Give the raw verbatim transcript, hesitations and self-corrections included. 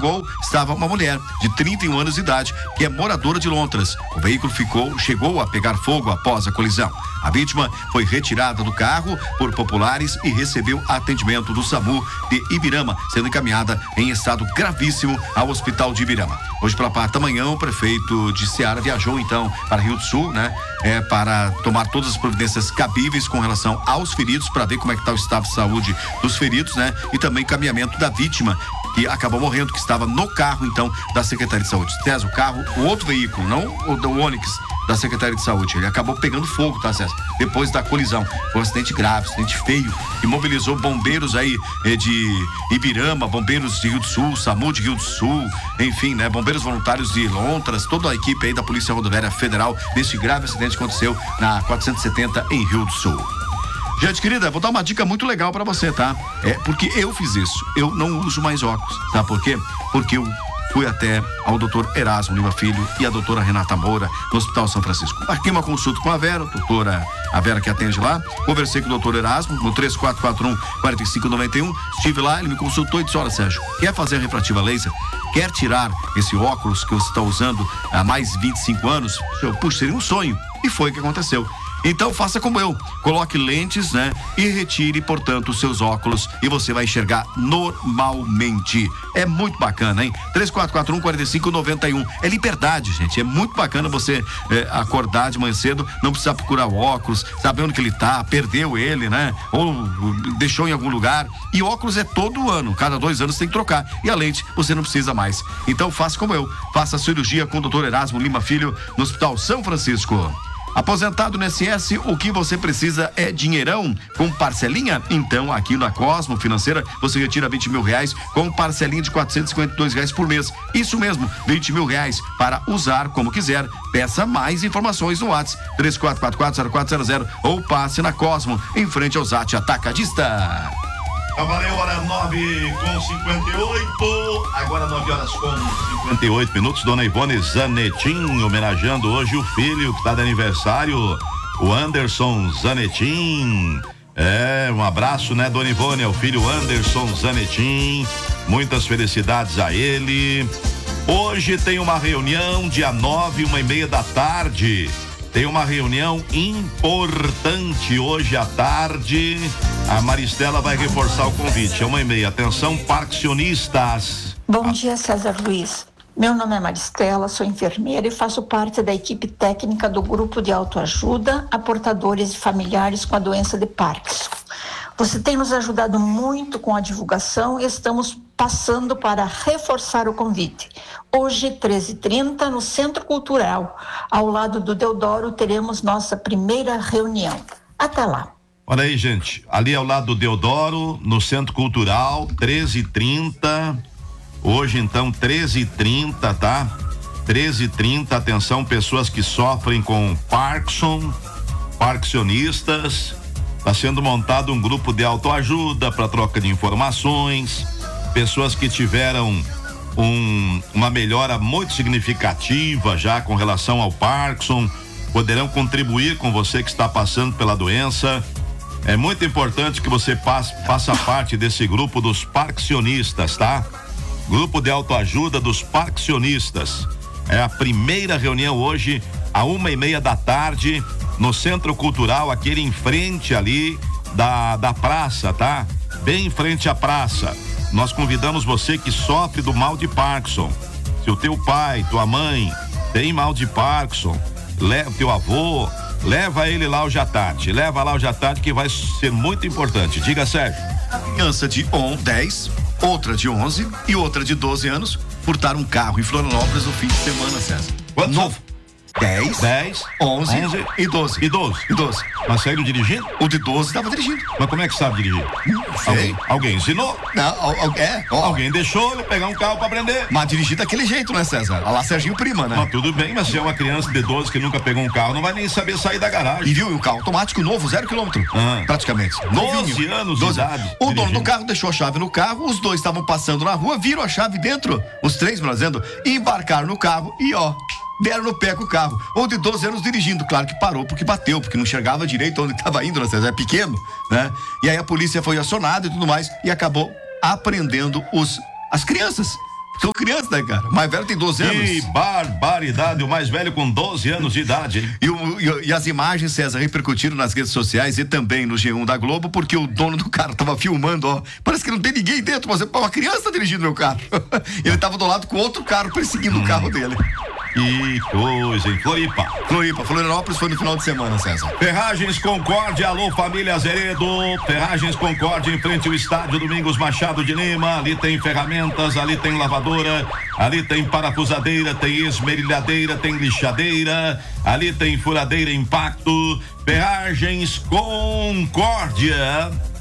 Gol estava uma mulher de trinta e um anos de idade, que é moradora de Lontras. O veículo ficou, chegou a pegar fogo após a colisão. A vítima foi retirada do carro por populares e recebeu atendimento do SAMU de Ibirama, sendo encaminhada em estado gravíssimo ao hospital de Ibirama. Hoje, pela parte da manhã, o prefeito de Ceará viajou então para Rio do Sul, né? É, para tomar todas as providências cabíveis com relação aos feridos, para ver como é que está o estado de saúde dos feridos, né? E também encaminhamento da vítima, que acabou morrendo, que estava no carro, então, da Secretaria de Saúde. César, o carro, o outro veículo, não o do Onix da Secretaria de Saúde, ele acabou pegando fogo, tá, César? Depois da colisão. Foi um acidente grave, um acidente feio, e mobilizou bombeiros aí eh, de Ibirama, bombeiros de Rio do Sul, SAMU de Rio do Sul, enfim, né? Bombeiros voluntários de Lontras, toda a equipe aí da Polícia Rodoviária Federal, nesse grave acidente que aconteceu na quatrocentos e setenta em Rio do Sul. Gente querida, vou dar uma dica muito legal pra você, tá? É porque eu fiz isso, eu não uso mais óculos, sabe por quê? Porque eu fui até ao doutor Erasmo Lima Filho e a doutora Renata Moura no Hospital São Francisco. Marquei uma consulta com a Vera, doutora, a Vera que atende lá, conversei com o doutor Erasmo no três quatro quatro um, quatro cinco nove um, estive lá, ele me consultou e disse: olha, Sérgio, quer fazer a refrativa laser? Quer tirar esse óculos que você está usando há mais de vinte e cinco anos? Eu, puxa, seria um sonho. E foi o que aconteceu. Então faça como eu, coloque lentes, né? E retire, portanto, os seus óculos e você vai enxergar normalmente. É muito bacana, hein? três quatro quatro um, quatro cinco nove um. É liberdade, gente. É muito bacana você é, acordar de manhã cedo, não precisar procurar o óculos, saber onde que ele tá, perdeu ele, né? Ou deixou em algum lugar. E óculos é todo ano, cada dois anos tem que trocar. E a lente você não precisa mais. Então faça como eu, faça a cirurgia com o doutor Erasmo Lima Filho no Hospital São Francisco. Aposentado no I N S S, o que você precisa é dinheirão com parcelinha? Então, aqui na Cosmo Financeira, você retira vinte mil reais com parcelinha de quatrocentos e cinquenta e dois reais por mês. Isso mesmo, vinte mil reais para usar como quiser. Peça mais informações no WhatsApp três quatro quatro quatro zero quatro zero zero ou passe na Cosmo, em frente ao Zat Atacadista. Valeu, hora nove com cinquenta e oito. Agora nove horas com cinquenta e oito minutos. Dona Ivone Zanetin homenageando hoje o filho que está de aniversário, o Anderson Zanetin. É, um abraço, né, Dona Ivone, ao filho Anderson Zanetin. Muitas felicidades a ele. Hoje tem uma reunião, dia nove, uma e meia da tarde. Tem uma reunião importante hoje à tarde. A Maristela vai reforçar o convite. É uma e meia. Atenção, parcionistas. Bom dia, César Luiz. Meu nome é Maristela, sou enfermeira e faço parte da equipe técnica do grupo de autoajuda a portadores e familiares com a doença de Parkinson. Você tem nos ajudado muito com a divulgação e estamos passando para reforçar o convite. Hoje, treze e trinta, no Centro Cultural, ao lado do Deodoro, teremos nossa primeira reunião. Até lá. Olha aí, gente, ali ao lado do Deodoro, no Centro Cultural, treze e trinta. Hoje, então, treze e trinta, tá? treze e trinta, atenção, pessoas que sofrem com Parkinson, parkinsonistas. Está sendo montado um grupo de autoajuda para troca de informações. Pessoas que tiveram um, uma melhora muito significativa já com relação ao Parkinson poderão contribuir com você que está passando pela doença. É muito importante que você passe, faça parte desse grupo dos parkinsonistas, tá? Grupo de autoajuda dos parkinsonistas. É a primeira reunião hoje, à uma e meia da tarde, no Centro Cultural, aquele em frente ali da, da praça, tá? Bem em frente à praça. Nós convidamos você que sofre do mal de Parkinson. Se o teu pai, tua mãe tem mal de Parkinson, leva teu avô, leva ele lá hoje à tarde. Leva lá hoje à tarde que vai ser muito importante. Diga, Sérgio. A criança de dez, outra de onze e outra de doze anos furtaram um carro em Florianópolis no fim de semana, César. Quantos? Novo. dez, dez, onze, onze e doze. E doze. E doze. Mas saíram dirigindo? O de doze estava dirigindo. Mas como é que sabe dirigir? Sei. Alguém, alguém ensinou? Não, al- é, ó. Alguém deixou ele pegar um carro pra aprender. Mas dirigir daquele jeito, né, César? Olha lá, Serginho Prima, né? Mas tudo bem, mas se é uma criança de doze que nunca pegou um carro, não vai nem saber sair da garagem. E viu, um carro automático novo, zero quilômetro, Ah. praticamente. doze anos de idade, O dono dirigindo. do carro deixou a chave no carro, os dois estavam passando na rua, viram a chave dentro, os três, melhor dizendo, embarcaram no carro e ó, deram no pé com o carro. O de doze anos dirigindo, claro que parou porque bateu, porque não enxergava direito onde estava indo, né, César? É pequeno, né? E aí a polícia foi acionada e tudo mais e acabou apreendendo os, as crianças. São crianças, né, cara? O mais velho tem doze anos. Que barbaridade, o mais velho com doze anos de idade, hein? E, o, e, e as imagens, César, repercutiram nas redes sociais e também no G um da Globo, porque o dono do carro tava filmando, ó. Parece que não tem ninguém dentro, mas uma criança tá dirigindo meu carro. Ele tava do lado com outro carro perseguindo hum. o carro dele. Que coisa, hein? Floripa. Floripa, Florianópolis foi no final de semana, César. Ferragens Concórdia, alô família Azeredo. Ferragens Concórdia em frente ao estádio Domingos Machado de Lima. Ali tem ferramentas, ali tem lavadora, ali tem parafusadeira, tem esmerilhadeira, tem lixadeira, ali tem furadeira impacto. Ferragens Concórdia.